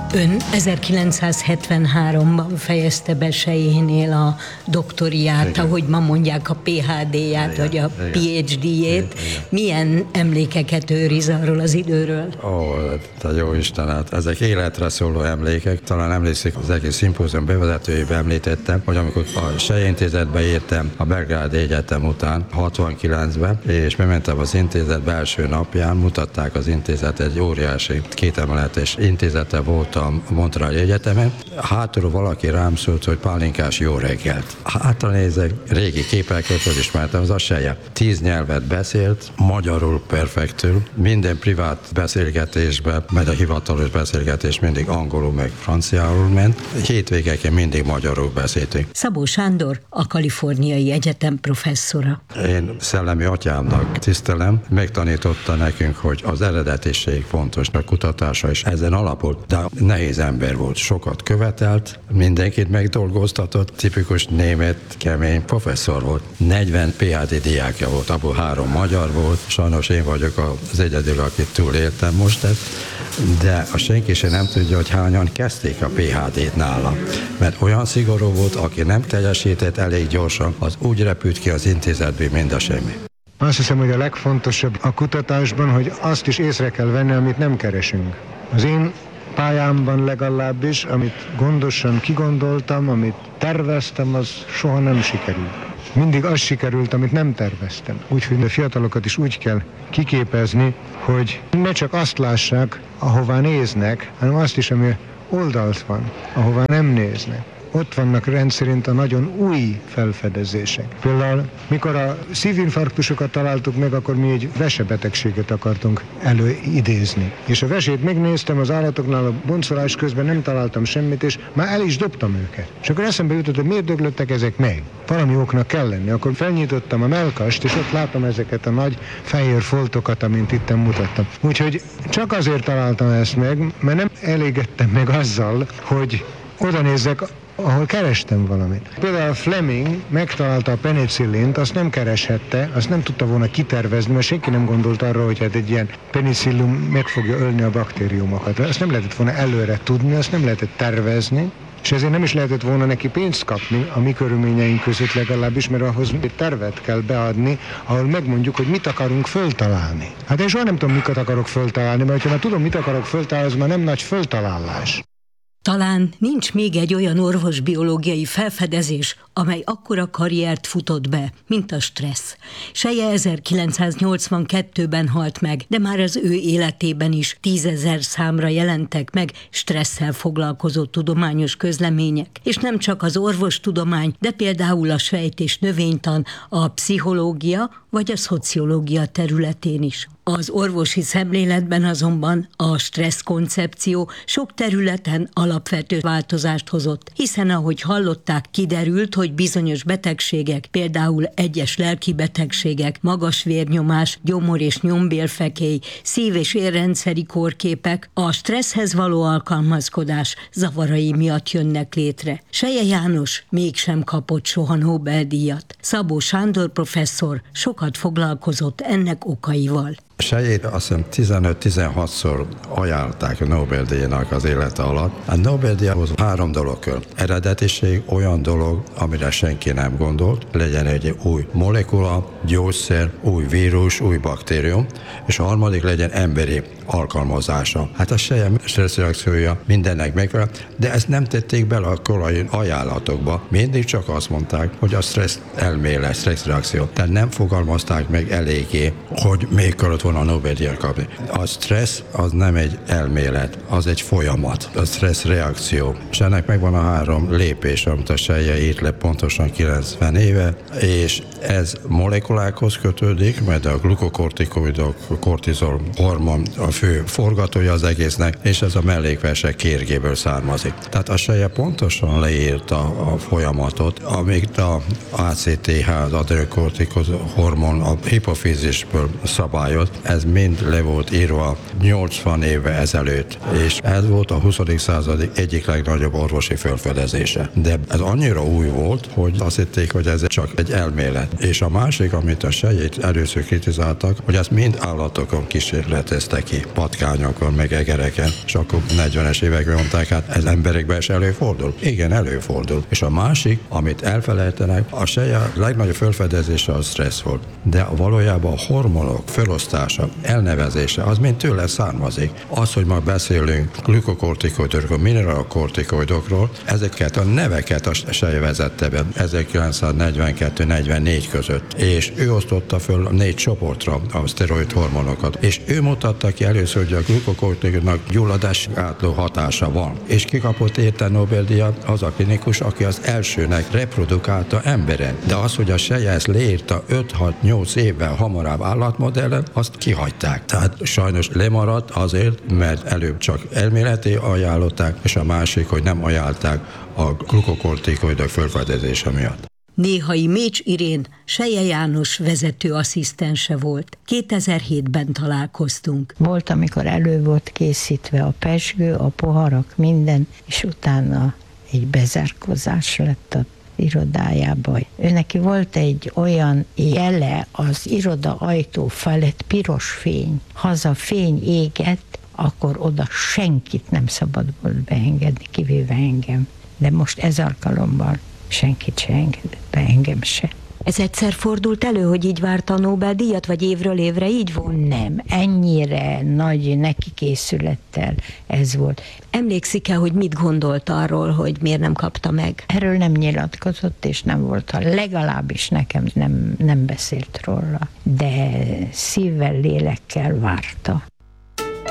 Ön 1973-ban fejezte be Sejénél a doktoriát, igen, ahogy ma mondják a PhD-ját, igen, vagy a PhD-jét. Milyen emlékeket őriz arról az időről? Te jó Isten, hát ezek életre szóló emlékek. Talán emlékszik, az egész szimpózium bevezetőjében említettem, hogy amikor a Sej Intézetbe értem a Belgrádi Egyetem után, 69-ben, és bementem az intézetbe első napján, mutatták az intézet, egy óriási kétemeletes intézete volt a Montreali Egyetemen. Hátulról valaki rám szólt, hogy Pálinkás, jó reggelt. Hátra nézek, régi képeket felismertem, az a Seje. 10 nyelvet beszélt, magyarul perfektül, minden privát beszélgetésben, mert a hivatalos beszélgetés mindig angolul meg franciául ment. Hétvégeken mindig magyarul beszéltünk. Szabó Sándor, a Kaliforniai Egyetem professzora. Én szellemi atyámnak tisztelem, megtanította nekünk, hogy az eredetiség fontos, a kutatása is ezen alapul, de nehéz ember volt, sokat követelt, mindenkit megdolgoztatott, tipikus német, kemény professzor volt. 40 PhD diákja volt, abból 3 magyar volt, sajnos én vagyok az egyedül, akit túléltem most ezt, de a senki sem nem tudja, hogy hányan kezdték a PhD-t nála, mert olyan szigorú volt, aki nem teljesített elég gyorsan, az úgy repült ki az intézetből, mint a semmi. Azt hiszem, hogy a legfontosabb a kutatásban, hogy azt is észre kell venni, amit nem keresünk. Az én pályámban legalábbis, amit gondosan kigondoltam, amit terveztem, az soha nem sikerült. Mindig az sikerült, amit nem terveztem. Úgyhogy a fiatalokat is úgy kell kiképezni, hogy ne csak azt lássák, ahová néznek, hanem azt is, ami oldalt van, ahová nem néznek. Ott vannak rendszerint a nagyon új felfedezések. Például, mikor a szívinfarktusokat találtuk meg, akkor mi egy vesebetegséget akartunk előidézni. És a vesét megnéztem az állatoknál, a boncolás közben nem találtam semmit, és már el is dobtam őket. És akkor eszembe jutott, hogy miért döglöttek ezek meg? Valami oknak kell lenni. Akkor felnyitottam a mellkast, és ott látom ezeket a nagy fehér foltokat, amint itten mutattam. Úgyhogy csak azért találtam ezt meg, mert nem elégedtem meg azzal, hogy oda nézzek, ahol kerestem valamit. Például Fleming megtalálta a penicillint, azt nem kereshette, azt nem tudta volna kitervezni, mert senki nem gondolt arra, hogy hát egy ilyen penicillum meg fogja ölni a baktériumokat. Azt nem lehetett volna előre tudni, azt nem lehetett tervezni, és ezért nem is lehetett volna neki pénzt kapni a mi körülményeink között legalábbis, mert ahhoz egy tervet kell beadni, ahol megmondjuk, hogy mit akarunk föltalálni. Hát én soha nem tudom, miket akarok föltalálni, mert ha már tudom, mit akarok föltalálni, az már nem nagy föltalálás. Talán nincs még egy olyan orvosbiológiai felfedezés, amely akkora karriert futott be, mint a stressz. Seje 1982-ben halt meg, de már az ő életében is 10 000 számra jelentek meg stresszel foglalkozó tudományos közlemények. És nem csak az orvostudomány, de például a sejt- és növénytan, a pszichológia vagy a szociológia területén is. Az orvosi szemléletben azonban a stressz koncepció sok területen alapvető változást hozott, hiszen ahogy hallották, kiderült, hogy bizonyos betegségek, például egyes lelki betegségek, magas vérnyomás, gyomor- és nyombélfekély, szív- és érrendszeri kórképek a stresszhez való alkalmazkodás zavarai miatt jönnek létre. Seje János mégsem kapott soha Nobel-díjat. Szabó Sándor professzor sokat foglalkozott ennek okaival. Sejét azt hiszem 15-16-szor ajánlották a Nobel-díjnak az élete alatt. A Nobel-díjhoz 3 dolog kell. Eredetiség, olyan dolog, amire senki nem gondolt, legyen egy új molekula, gyógyszer, új vírus, új baktérium, és a harmadik legyen emberi alkalmazása. Hát a seje stresszreakciója mindennek megfelel, de ezt nem tették bele a korai ajánlatokba. Mindig csak azt mondták, hogy a stressz elmélet, stresszreakció. Tehát nem fogalmazták meg eléggé, hogy még kellett volna a Nobel-díjat kapni. A stressz az nem egy elmélet, az egy folyamat. A stressz reakció. És ennek megvan a 3 lépés, amit a Seje írt le pontosan 90 éve, és ez molekulákhoz kötődik, mert a glukokortikoidok, kortizol hormon a fő forgatója az egésznek, és ez a mellékversek kérgéből származik. Tehát a Seje pontosan leírta a folyamatot, amíg a ACTH, az adrenokortikus hormon a hipofízisből szabályoz, ez mind le volt írva 80 éve ezelőtt, és ez volt a 20. század egyik legnagyobb orvosi felfedezése. De ez annyira új volt, hogy azt hitték, hogy ez csak egy elmélet. És a másik, amit a sejét először kritizáltak, hogy ezt mind állatokon kísérleteztek ki, patkányokon, meg egereken, és akkor 40-es években mondták, hát ez emberekben is előfordul. Igen, előfordul. És a másik, amit elfelejtenek, a seje legnagyobb felfedezése a stressz volt. De valójában a hormonok felosztása, elnevezése, az mind tőle származik. Az, hogy ma beszélünk glükokortikoidokról, mineralokortikoidokról, ezeket a neveket a seje vezette be 1942-44 között. És ő osztotta föl 4 csoportra a szteroid hormonokat. És ő mutatta ki először, hogy a glükokortikoidnak gyulladás gátló hatása van. És kikapott érte Nobel-díjat az a klinikus, aki az elsőnek reprodukálta emberen. De az, hogy a seje ezt leírta 5-6-8 évvel hamarabb állatmodellen, azt kihagyták. Tehát sajnos lemaradt azért, mert előbb csak elméleti ajánlották, és a másik, hogy nem ajánlták a glukokortikoidok felfedezése miatt. Néhai Mécs Irén Selye János vezető asszisztense volt. 2007-ben találkoztunk. Volt, amikor elő volt készítve a pezsgő, a poharak, minden, és utána egy bezárkózás lett a irodájába. Neki volt egy olyan jele az iroda ajtó felett, piros fény. Ha az a fény égett, akkor oda senkit nem szabad volt beengedni, kivéve engem. De most ez alkalommal senkit se engedett be, engem se. Ez egyszer fordult elő, hogy így várta a Nobel-díjat, vagy évről évre így volt? Nem, ennyire nagy nekikészülettel ez volt. Emlékszik-e, hogy mit gondolt arról, hogy miért nem kapta meg? Erről nem nyilatkozott, és nem volt, legalábbis nekem nem beszélt róla, de szívvel, lélekkel várta.